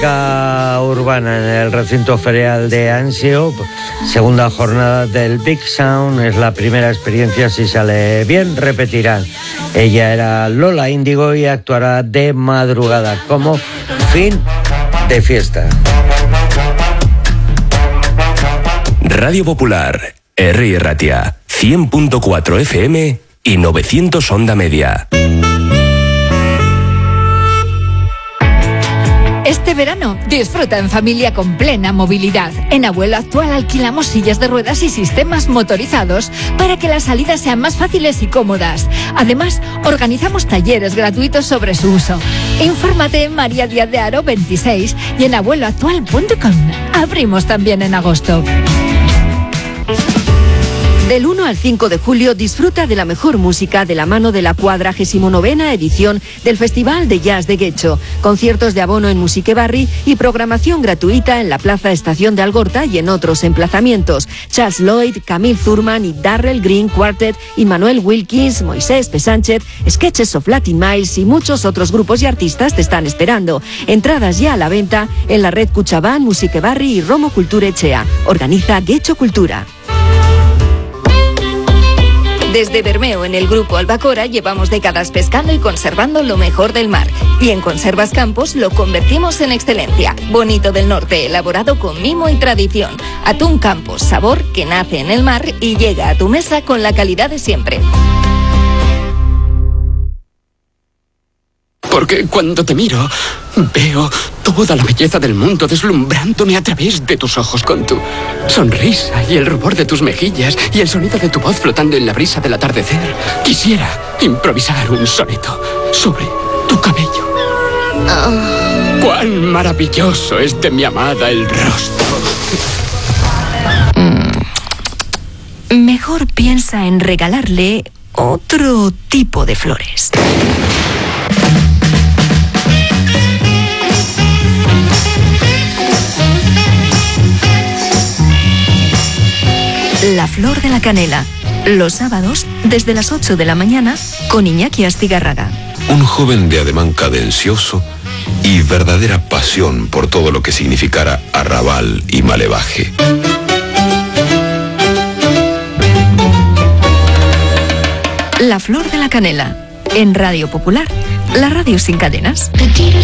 Urbana en el recinto ferial de Ansio, segunda jornada del Big Sound, es la primera experiencia, si sale bien repetirán. Ella era Lola Índigo y actuará de madrugada como fin de fiesta. Radio Popular, Herri Ratia, 100.4 FM y 900 onda media. Este verano, disfruta en familia con plena movilidad. En Abuelo Actual alquilamos sillas de ruedas y sistemas motorizados para que las salidas sean más fáciles y cómodas. Además, organizamos talleres gratuitos sobre su uso. Infórmate en María Díaz de Haro 26 y en abueloactual.com. Abrimos también en agosto. Del 1 al 5 de julio disfruta de la mejor música de la mano de la 49ª edición del Festival de Jazz de Guecho. Conciertos de abono en Musiquebarri y programación gratuita en la Plaza Estación de Algorta y en otros emplazamientos. Charles Lloyd, Camille Thurman y Darrell Green Quartet, Immanuel Wilkins, Moisés P. Sánchez, Sketches of Latin Miles y muchos otros grupos y artistas te están esperando. Entradas ya a la venta en la red Cuchabán, Musiquebarri y Romo Cultura Echea. Organiza Guecho Cultura. Desde Bermeo, en el Grupo Albacora, llevamos décadas pescando y conservando lo mejor del mar. Y en Conservas Campos lo convertimos en excelencia. Bonito del Norte, elaborado con mimo y tradición. Atún Campos, sabor que nace en el mar y llega a tu mesa con la calidad de siempre. Porque cuando te miro, veo toda la belleza del mundo deslumbrándome a través de tus ojos, con tu sonrisa y el rubor de tus mejillas y el sonido de tu voz flotando en la brisa del atardecer. Quisiera improvisar un soneto sobre tu cabello. ¡Cuán maravilloso es de mi amada el rostro! Mejor piensa en regalarle otro tipo de flores. La Flor de la Canela, los sábados desde las 8 de la mañana con Iñaki Astigarraga. Un joven de ademán cadencioso y verdadera pasión por todo lo que significara arrabal y malevaje. La Flor de la Canela, en Radio Popular, la radio sin cadenas.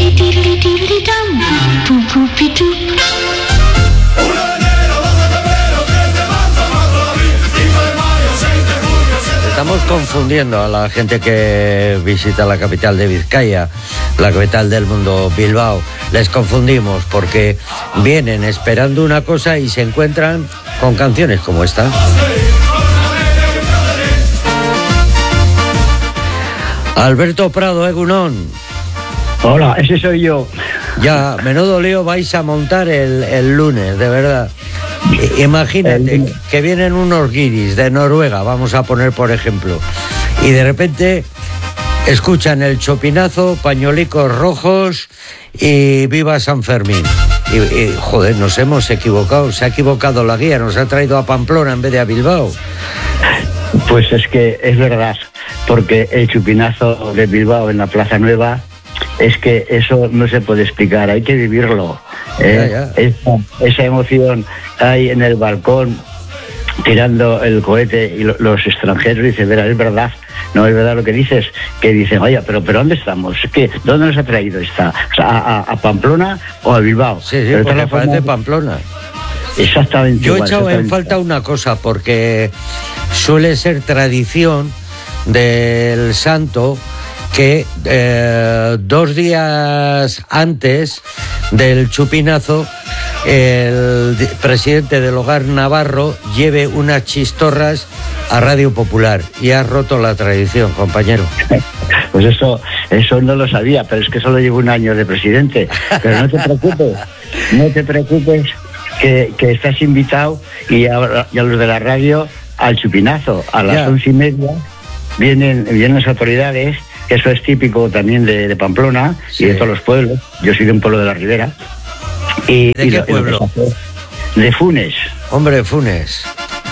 Estamos confundiendo a la gente que visita la capital de Vizcaya, la capital del mundo, Bilbao. Les confundimos porque vienen esperando una cosa y se encuentran con canciones como esta. Alberto Prado, Egunon. Hola, ese soy yo. Ya, menudo lío vais a montar el lunes, de verdad. Imagínate que vienen unos guiris de Noruega, vamos a poner por ejemplo, y de repente escuchan el chopinazo, pañolicos rojos y viva San Fermín. Y joder, nos hemos equivocado, se ha equivocado la guía, nos ha traído a Pamplona en vez de a Bilbao. Pues es que es verdad, porque el chupinazo de Bilbao en la Plaza Nueva, es que eso no se puede explicar, hay que vivirlo. Ya. Esa emoción ahí en el balcón tirando el cohete y los extranjeros dicen, verá, es verdad, no es verdad lo que dices, que dicen, oye, pero ¿dónde estamos? ¿Qué? ¿Dónde nos ha traído esta? O sea, ¿a Pamplona o a Bilbao? Sí, porque parece Pamplona. Exactamente. Yo he echado en falta una cosa, porque suele ser tradición del santo que 2 días antes del chupinazo el presidente del Hogar Navarro lleve unas chistorras a Radio Popular, y ha roto la tradición, compañero. Pues eso no lo sabía, pero es que solo llevo 1 año de presidente. Pero no te preocupes que estás invitado, y a los de la radio al chupinazo a las 11:30 vienen las autoridades. Eso es típico también de Pamplona, sí, y de todos los pueblos. Yo soy de un pueblo de la Ribera. ¿De qué pueblo? De Funes. Hombre, Funes.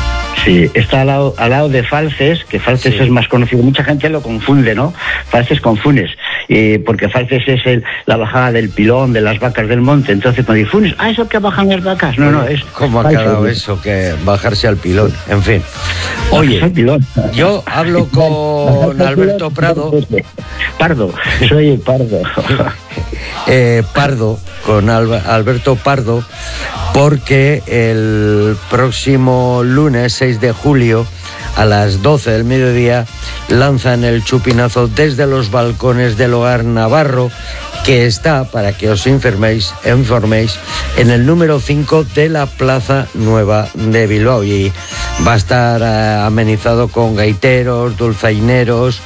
Sí, está al lado de Falces, que Falces es más conocido. Mucha gente lo confunde, ¿no? Falces con Funes, porque Falces es la bajada del pilón de las vacas del monte. Entonces cuando dice Funes, ¿eso que bajan las vacas? No, es... ¿Cómo ha Falces. quedado eso? Que bajarse al pilón. En fin. Oye, yo hablo con Alberto Prado. Pardo, soy Pardo. Pardo, con Alberto Pardo, porque el próximo lunes 6 de julio a las 12 del mediodía lanzan el chupinazo desde los balcones del Hogar Navarro, que está, para que os informéis, en el número 5 de la Plaza Nueva de Bilbao, y va a estar amenizado con gaiteros, dulzaineros,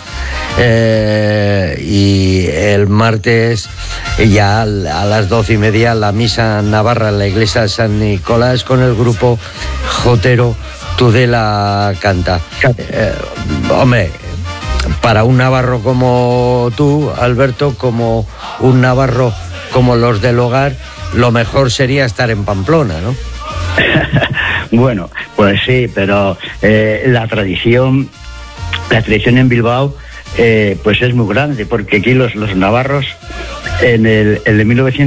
y el martes ya a las 12:30 la misa navarra en la iglesia de San Nicolás con el grupo jotero Tudela Canta. Hombre, para un navarro como tú, Alberto, como un navarro como los del Hogar, lo mejor sería estar en Pamplona, ¿no? Bueno, pues sí, pero la tradición en Bilbao pues es muy grande, porque aquí los navarros en el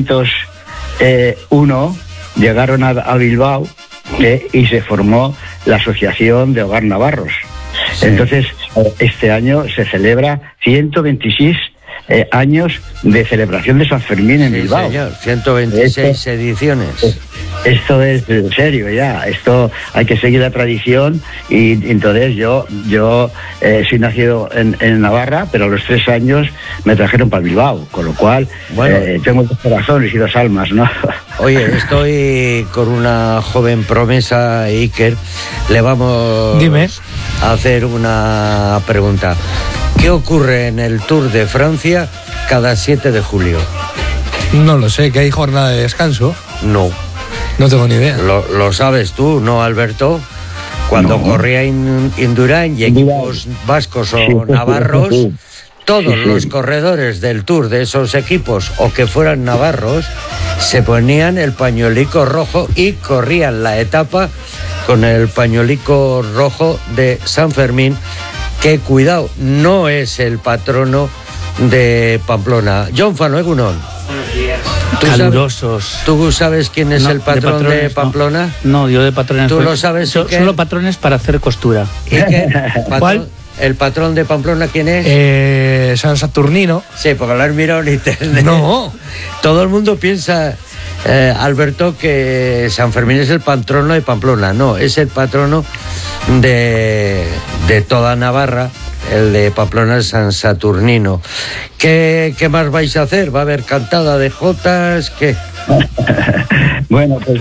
1901 llegaron a Bilbao y se formó la Asociación de Hogar Navarros. Sí. Entonces, este año se celebra 126 años de celebración de San Fermín en Bilbao. Señor, 126 ediciones. Esto es en serio ya, esto hay que seguir la tradición, y entonces yo soy nacido en Navarra, pero a los 3 años me trajeron para Bilbao, con lo cual tengo 2 corazones y 2 almas, ¿no? Oye, estoy con una joven promesa, Iker, le vamos a hacer una pregunta. ¿Qué ocurre en el Tour de Francia cada 7 de julio? No lo sé, que hay jornada de descanso. No tengo ni idea. Lo sabes tú, ¿no, Alberto? Cuando corría Indurain y equipos vascos o navarros, todos los corredores del Tour de esos equipos, o que fueran navarros, se ponían el pañuelico rojo y corrían la etapa con el pañuelico rojo de San Fermín, que, cuidado, no es el patrono de Pamplona. John Fano, Egunon. Calurosos. ¿Tú sabes quién es el patrón de Pamplona? No, yo de patrones. ¿Tú lo sabes? Solo patrones para hacer costura. ¿Y qué? ¿Cuál? ¿El patrón de Pamplona quién es? San Saturnino. Sí, porque lo has mirado en internet. No. Todo el mundo piensa, Alberto, que San Fermín es el patrono de Pamplona. No, es el patrono de toda Navarra. El de Pamplona es San Saturnino. ¿Qué más vais a hacer? ¿Va a haber cantada de jotas? ¿Qué? Bueno, pues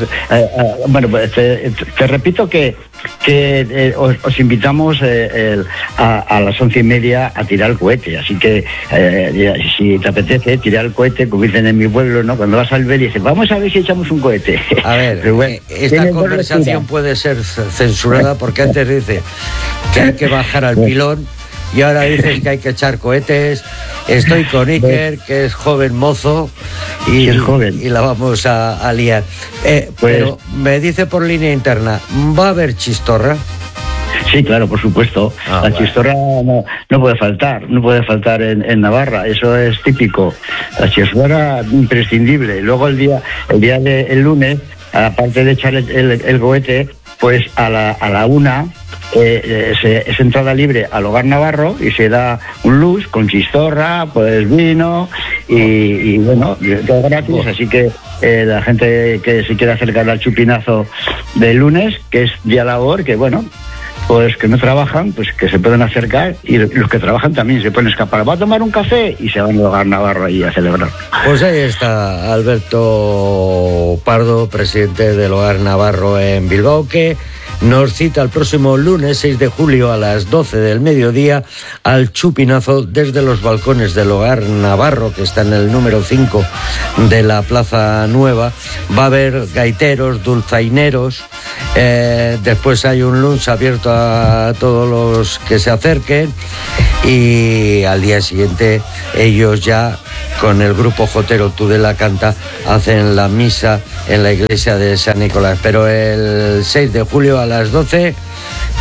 te repito que os invitamos a las 11:30 a tirar el cohete, así que si te apetece tirar el cohete, como dicen en mi pueblo, ¿no? Cuando vas al ver y dices, vamos a ver si echamos un cohete. A ver, esta conversación puede ser censurada, porque antes dice que hay que bajar al pilón y ahora dices que hay que echar cohetes. Estoy con Iker, que es joven mozo, y la vamos a liar. Pero me dice por línea interna, ¿va a haber chistorra? Sí, claro, por supuesto. La chistorra no puede faltar en Navarra, eso es típico. La chistorra imprescindible. Luego el lunes, aparte de echar el cohete, pues a la 1 es entrada libre al Hogar Navarro y se da un luz con chistorra, pues vino y bueno, todo gratis. Así que la gente que se quiera acercar al chupinazo del lunes, que es día labor, que bueno, pues que no trabajan, pues que se pueden acercar, y los que trabajan también se pueden escapar. Va a tomar un café y se van al Hogar Navarro ahí a celebrar. Pues ahí está Alberto Pardo, presidente del Hogar Navarro en Bilbao, que nos cita el próximo lunes 6 de julio a las 12 del mediodía al chupinazo desde los balcones del Hogar Navarro, que está en el número 5 de la Plaza Nueva. Va a haber gaiteros, dulzaineros, después hay un lunch abierto a todos los que se acerquen, y al día siguiente ellos ya con el grupo jotero Tudela Canta hacen la misa en la iglesia de San Nicolás. Pero el 6 de julio a las 12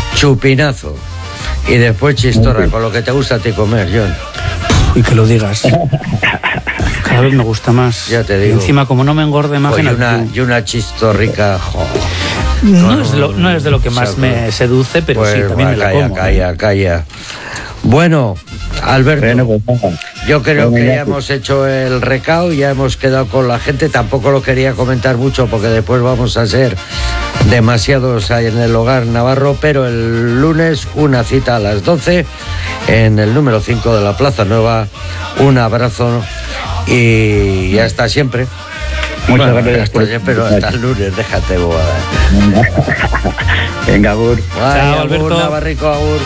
chupinazo y después chistorra, con lo que te gusta a ti comer, John. Y que lo digas. Cada vez me gusta más. Ya te digo. Y encima, como no me engorde, imagínate. Y una chistorrica, joder. No es de lo que más me seduce, pero pues, sí, también me la como. Calla. Bueno, Alberto, yo creo que ya hemos hecho el recao, ya hemos quedado con la gente. Tampoco lo quería comentar mucho porque después vamos a ser demasiados ahí en el Hogar Navarro, pero el lunes una cita a las 12 en el número 5 de la Plaza Nueva. Un abrazo y hasta siempre. Muchas gracias. Hasta siempre, pero hasta el lunes, déjate bobada. Venga, agur. Chao, Alberto. Navarrico, agur.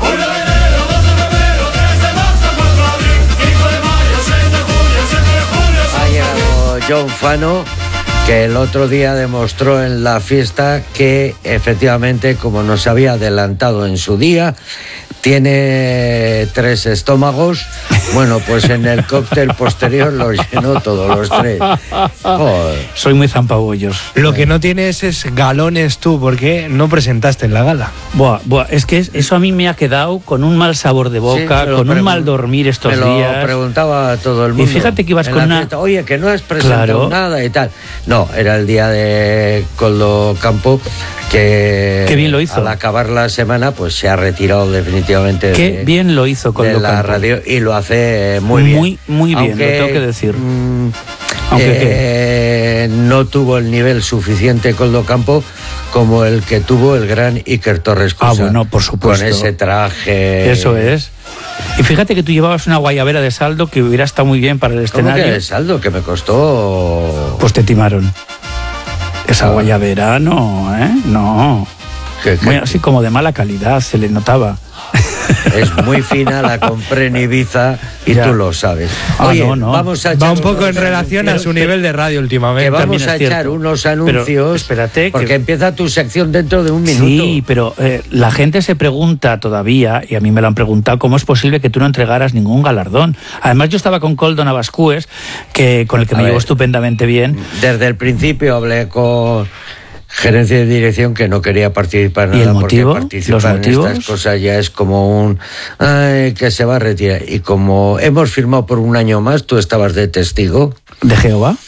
Ha llegado John Fano, que el otro día demostró en la fiesta que efectivamente, como nos había adelantado en su día, tiene 3 estómagos. Bueno, pues en el cóctel posterior los llenó todos los 3. Joder. Soy muy zampabollos. Lo que no tienes es galones tú, porque no presentaste en la gala. Buah, es que eso a mí me ha quedado con un mal sabor de boca, sí, con un mal dormir estos días. Me lo preguntaba a todo el mundo. Y fíjate que ibas con una... fiesta, oye, que no has presentado nada y tal. No, era el día de Coldo Campo, que qué bien lo hizo. Al acabar la semana, pues se ha retirado definitivamente qué bien lo hizo Coldo de la Campo. Radio, y lo hace muy bien. Muy bien, aunque, lo tengo que decir. No tuvo el nivel suficiente Coldo Campo como el que tuvo el gran Iker Torres Cusa. Bueno, por supuesto. Con ese traje. Eso es. Y fíjate que tú llevabas una guayabera de saldo que hubiera estado muy bien para el escenario. ¿Cómo que de saldo? Que me costó... Pues te timaron. Esa guayabera no. Muy así como de mala calidad, se le notaba. Es muy fina, la compré en Ibiza y tú lo sabes. Oye, vamos a echar va un poco en relación a su nivel de radio últimamente. Que vamos a echar unos anuncios, pero espérate, porque empieza tu sección dentro de un minuto. Sí, pero la gente se pregunta todavía, y a mí me lo han preguntado, ¿cómo es posible que tú no entregaras ningún galardón? Además, yo estaba con Coldo Navascues, con el que me llevo estupendamente bien. Desde el principio hablé con gerencia de dirección que no quería participar nada. ¿Y el motivo? Porque participar en estas cosas ya es como que se va a retirar. Y como hemos firmado por un año más, tú estabas de testigo. ¿De Jehová?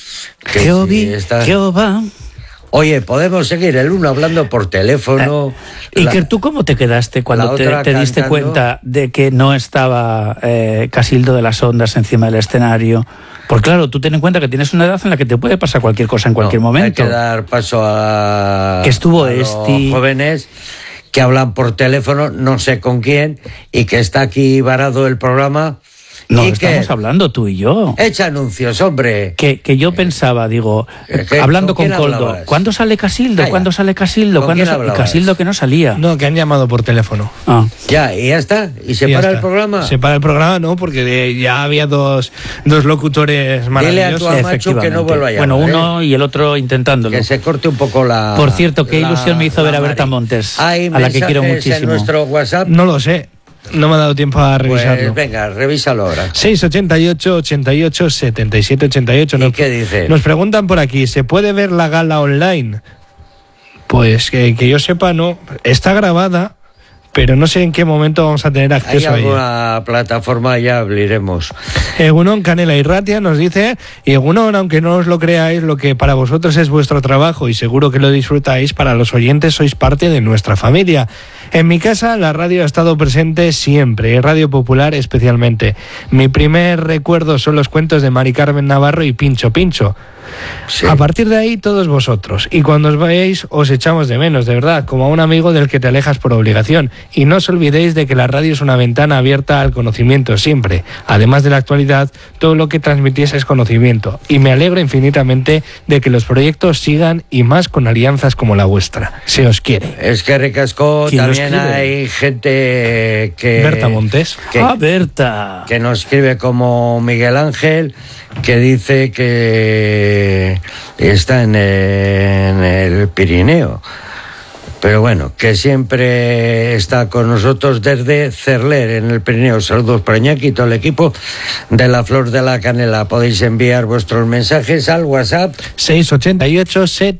Jehová. Oye, podemos seguir el uno hablando por teléfono. Iker, ¿tú cómo te quedaste cuando te diste cuenta de que no estaba Casildo de las Ondas encima del escenario? Porque claro, tú ten en cuenta que tienes una edad en la que te puede pasar cualquier cosa en cualquier momento. Hay que dar paso a que estuvo los jóvenes que hablan por teléfono, no sé con quién, y que está aquí varado el programa. No, estamos hablando tú y yo. Echa anuncios, hombre. Que yo pensaba, digo, hablando con Coldo, ¿cuándo sale Casildo? ¿Cuándo sale Casildo? Y Casildo que no salía. No, que han llamado por teléfono. Ya, y ya está. ¿Y se para el programa? Se para el programa, no, porque ya había dos locutores maravillosos. Dile a tu amacho que no vuelva a llamar. Bueno, uno y el otro intentándolo. Que se corte un poco la... Por cierto, qué ilusión me hizo ver a Berta Montes, a la que quiero muchísimo. ¿En nuestro WhatsApp? No lo sé. No me ha dado tiempo a revisarlo. Pues venga, revísalo ahora. 688 88 77 88. ¿Y qué dice? Nos preguntan por aquí, ¿se puede ver la gala online? Pues que yo sepa, no. Está grabada, pero no sé en qué momento vamos a tener acceso a ella. Hay alguna plataforma, ya abriremos. Egunon Canela Irratia nos dice, y Egunon, aunque no os lo creáis, lo que para vosotros es vuestro trabajo y seguro que lo disfrutáis, para los oyentes sois parte de nuestra familia. En mi casa la radio ha estado presente siempre, Radio Popular especialmente. Mi primer recuerdo son los cuentos de Mari Carmen Navarro y Pincho Pincho. Sí. A partir de ahí todos vosotros, y cuando os vayáis os echamos de menos, de verdad, como a un amigo del que te alejas por obligación. Y no os olvidéis de que la radio es una ventana abierta al conocimiento siempre. Además de la actualidad, todo lo que transmitís es conocimiento, y me alegro infinitamente de que los proyectos sigan, y más con alianzas como la vuestra. Se os quiere. Es que ricasco, también hay gente que... Berta Montes. Berta. Que nos escribe como Miguel Ángel, que dice que está en el Pirineo. Pero bueno, que siempre está con nosotros desde Cerler, en el Pirineo. Saludos para Iñaki y todo el equipo de La Flor de la Canela. Podéis enviar vuestros mensajes al WhatsApp 688